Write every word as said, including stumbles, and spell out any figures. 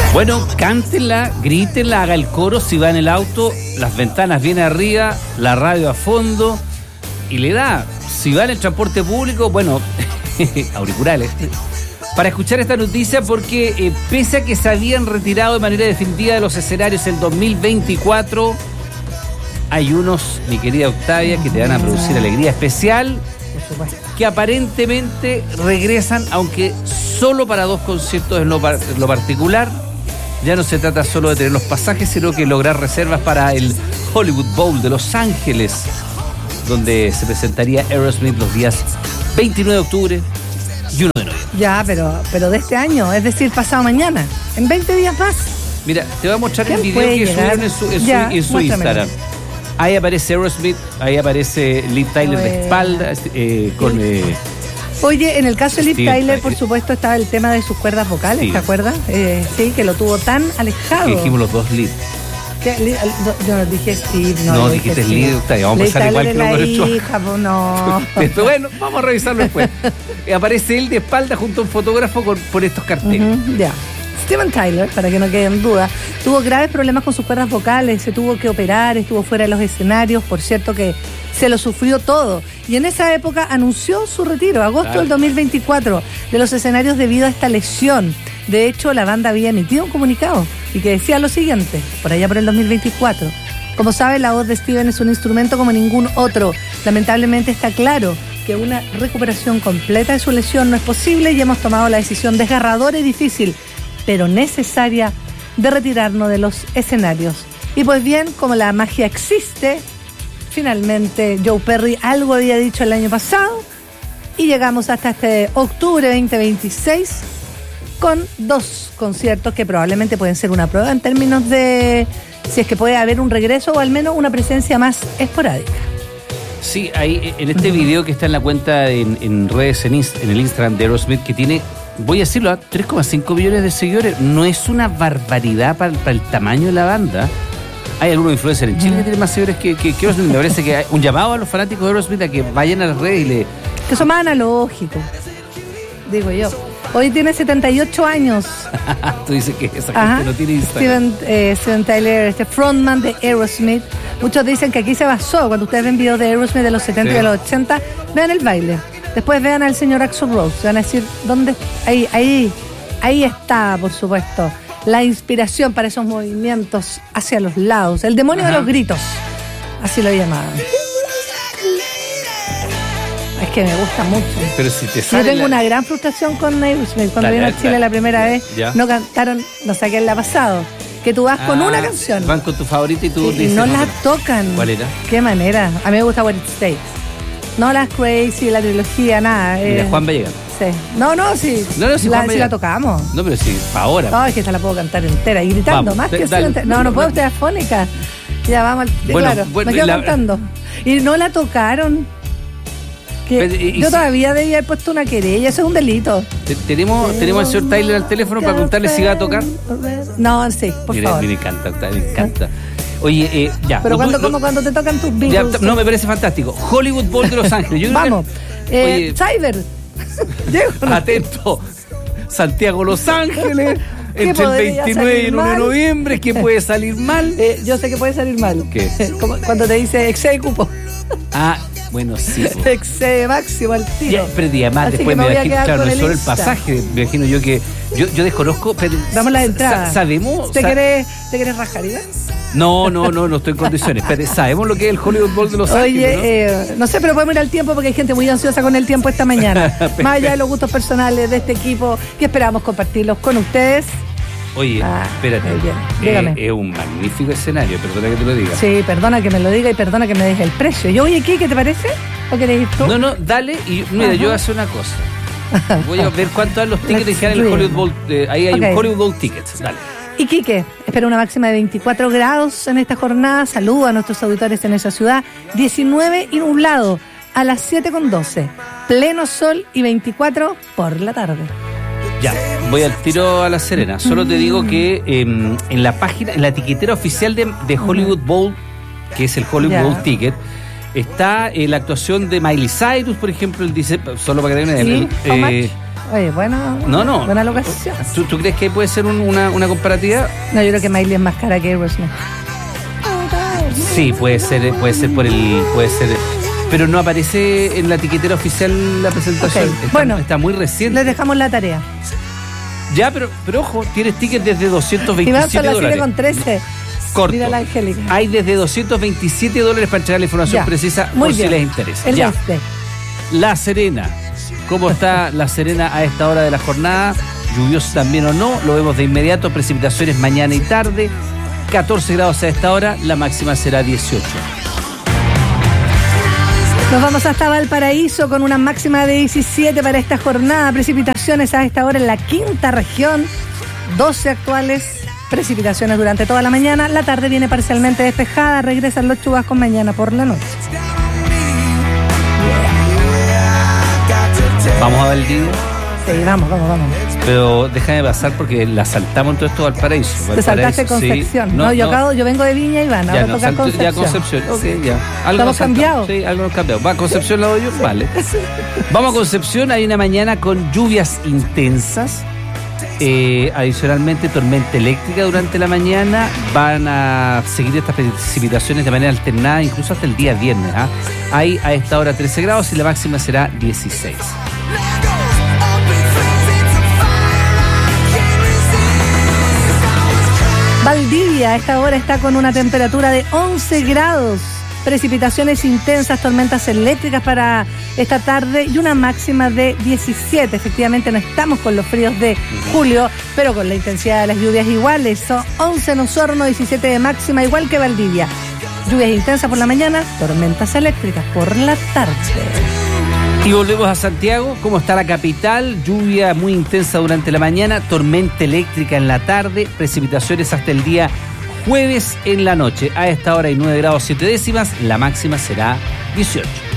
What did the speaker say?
Bueno, cántenla, grítenla, haga el coro si va en el auto, las ventanas bien arriba, la radio a fondo y le da. Si va en el transporte público, bueno, auriculares, para escuchar esta noticia porque eh, pese a que se habían retirado de manera definitiva de los escenarios el dos mil veinticuatro, hay unos, mi querida Octavia, que te van a producir alegría especial, que aparentemente regresan, aunque solo para dos conciertos en lo, par- en lo particular. Ya no se trata solo de tener los pasajes, sino que lograr reservas para el Hollywood Bowl de Los Ángeles, donde se presentaría Aerosmith los días veintinueve de octubre y uno de noviembre. Ya, pero, pero de este año, es decir, pasado mañana, en veinte días más. Mira, te voy a mostrar el ¿Quién video puede que llegar? subieron en su, en su, Ya, en su muéstramelo. Instagram. Ahí aparece Aerosmith, ahí aparece Liv Tyler de Bueno. espalda, eh, con... Eh, Oye, en el caso de Liv Steve Tyler, Tyler. por supuesto, estaba el tema de sus cuerdas vocales, Sí. ¿te acuerdas? Eh, sí, que lo tuvo tan alejado. que dijimos los dos Liv. Que Li- no, yo no dije Steve, no. No, yo dijiste dije Liv, Octavia, vamos a Liv empezar igual Tyler que es los la derechos. hija, pues no. Esto, bueno, vamos a revisarlo después. Eh, aparece él de espalda junto a un fotógrafo con, por estos carteles. Ujú, ya. Steven Tyler, para que no quede en duda, tuvo graves problemas con sus cuerdas vocales, se tuvo que operar, estuvo fuera de los escenarios, por cierto que se lo sufrió todo. Y en esa época anunció su retiro, agosto Claro. del dos mil veinticuatro, de los escenarios debido a esta lesión. De hecho, la banda había emitido un comunicado y que decía lo siguiente, por allá por el dos mil veinticuatro. Como sabe, la voz de Steven es un instrumento como ningún otro. Lamentablemente está claro que una recuperación completa de su lesión no es posible y hemos tomado la decisión desgarradora y difícil, pero necesaria, de retirarnos de los escenarios. Y pues bien, como la magia existe, finalmente Joe Perry algo había dicho el año pasado y llegamos hasta este octubre veinte veintiséis con dos conciertos que probablemente pueden ser una prueba en términos de si es que puede haber un regreso o al menos una presencia más esporádica. Sí, ahí en este video que está en la cuenta en, en redes, en, Inst- en el Instagram de Aerosmith, que tiene, voy a decirlo, ¿ah? tres coma cinco millones de seguidores. No es una barbaridad para, para el tamaño de la banda. Hay algunos influencers en Chile que tienen más seguidores que, que, que Aerosmith. Me parece que hay un llamado a los fanáticos de Aerosmith a que vayan a las redes y le... Que son más analógicos, digo yo. Hoy tiene setenta y ocho años. Tú dices que esa Ajá. gente no tiene Instagram. Steven, eh, Steven Tyler, este frontman de Aerosmith. Muchos dicen que aquí se basó. Cuando ustedes ven videos de Aerosmith de los setenta Sí. y de los ochenta, vean el baile. Después vean al señor Axl Rose. Se van a decir, ¿dónde? Ahí, ahí, ahí está, por supuesto, la inspiración para esos movimientos hacia los lados. El demonio Ajá. de los gritos. Así lo llamaban. Es que me gusta mucho. Pero si te Yo sale tengo la- una gran frustración con Aerosmith. Cuando Dale, vino a dale, Chile dale. la primera vez, Ya. no cantaron, no sé qué le ha pasado. Que tú vas con Ah, una canción Van con tu favorita y tú y, y dices... no la no, tocan. ¿Cuál era? Qué manera. A mí me gusta What It Takes. No las Crazy, la trilogía, nada. Mira, eh, Juan va a llegar. Sí. No, no, sí. No, no, sí, la, Juan va a sí llegar. la tocamos. No, pero sí, para ahora. No, es que esta la puedo cantar entera y gritando, Vamos, más da- que dale. ser enter- No, no puedo, usted es afónica. Ya vamos al. Bueno, claro, bueno, me quedo la- cantando. Y no la tocaron. Que Pero, y- y yo si- todavía debía haber puesto una querella, eso es un delito. Te- Tenemos, tenemos al señor Tyler al teléfono para preguntarle si va a tocar. No, sí, por Mira, favor. me encanta, Octavio, me encanta. Oye, eh, ya. Pero no, cuando, no, como cuando te tocan tus ya, Beatles. no, me parece fantástico. Hollywood Bowl de Los Ángeles. Yo creo que- Vamos. Eh, Oye, Cyber. Llego, ¿no? atento. Santiago, Los Ángeles. ¿Qué Entre el podría veintinueve y salir el uno de mal? noviembre. ¿Qué puede salir mal? Eh, yo sé que puede salir mal. ¿Qué? Como cuando te dice excede cupo. Ah, bueno, sí. po. Excede máximo al tiro. Ya, pero y además Así después que me me voy a imagino, quedar claro, con no es el solo el Insta. pasaje, me imagino yo que yo, yo desconozco, pero Damos la sa- entrada. sa- sabemos. ¿Te sa- querés, ¿Te querés rajar, Iván? No, no, no, no estoy en condiciones. Pero sabemos lo que es el Hollywood Bowl de Los Oye, Ángeles, ¿no? eh, no sé, pero podemos ir al tiempo porque hay gente muy ansiosa con el tiempo esta mañana. Perfecto. Más allá de los gustos personales de este equipo que esperamos compartirlos con ustedes. Oye, Ah, espérate. muy bien. Eh, Dígame. es un magnífico escenario, perdona que te lo diga. Sí, perdona que me lo diga y perdona que me deje el precio. Yo voy aquí, ¿qué te parece? ¿O querés ir tú? No, no, dale y mira, Ajá. yo voy a hacer una cosa. Voy a ver cuánto dan los tickets Let's que en el dream. Hollywood Bowl. eh, ahí hay Ok. un Hollywood Bowl Tickets. Dale. Iquique, espera una máxima de veinticuatro grados en esta jornada. Saludo a nuestros auditores en esa ciudad. diecinueve y nublado a las siete con doce. Pleno sol y veinticuatro por la tarde. Ya, voy al tiro a La Serena. Solo te digo que eh, en la página, en la etiquetera oficial de, de Hollywood Bowl, que es el Hollywood Ya. Bowl Ticket, Está eh, la actuación de Miley Cyrus, por ejemplo, el dice, solo para que tengan Sí, el, how eh, much? Oye, buena, no, no. buena locación. ¿Tú, ¿Tú crees que puede ser un- una, una comparativa? No, yo creo que Miley es más cara que Aerosmith. Sí, puede ser, puede ser por el, puede ser, pero no aparece en la etiquetera oficial la presentación. Ok, Está, bueno. está muy reciente. Les dejamos la tarea. Ya, pero, pero ojo, tienes tickets desde doscientos Y van veintisiete son las siete dólares. con trece. Corto. Mira la Angélica. Hay desde doscientos veintisiete dólares para entregar la información Ya, precisa muy por bien. si les interesa. El Ya. este. La Serena. ¿Cómo está La Serena a esta hora de la jornada? Lluvioso también o no, lo vemos de inmediato. Precipitaciones mañana y tarde. catorce grados a esta hora, la máxima será dieciocho. Nos vamos hasta Valparaíso con una máxima de diecisiete para esta jornada. Precipitaciones a esta hora en la quinta región. doce actuales. Precipitaciones durante toda la mañana. La tarde viene parcialmente despejada. Regresan los chubascos mañana por la noche. Vamos a Valdivia, Sí, vamos, vamos, vamos. pero déjame pasar porque la saltamos en todo esto Valparaíso. Te saltaste Valparaíso, sí. Concepción. No, yo acabo, yo vengo de Viña y van. Ya, Ahora no, toca salto- Concepción. ya Concepción, ok, ya. Algo ¿Estamos nos saltamos. cambiados? Sí, algo nos cambiamos. Va, Concepción la doy yo, vale. Vamos a Concepción, hay una mañana con lluvias intensas. Eh, adicionalmente, tormenta eléctrica durante la mañana. Van a seguir estas precipitaciones de manera alternada, incluso hasta el día viernes. ¿ah? Hay a esta hora trece grados y la máxima será dieciséis. Valdivia a esta hora está con una temperatura de once grados. Precipitaciones intensas, tormentas eléctricas para esta tarde y una máxima de diecisiete. Efectivamente no estamos con los fríos de julio, pero con la intensidad de las lluvias iguales. Son once en Osorno, diecisiete de máxima, igual que Valdivia. Lluvias intensas por la mañana, tormentas eléctricas por la tarde. Y volvemos a Santiago. ¿Cómo está la capital? Lluvia muy intensa durante la mañana, tormenta eléctrica en la tarde, precipitaciones hasta el día jueves en la noche. A esta hora hay nueve grados siete décimas, la máxima será dieciocho.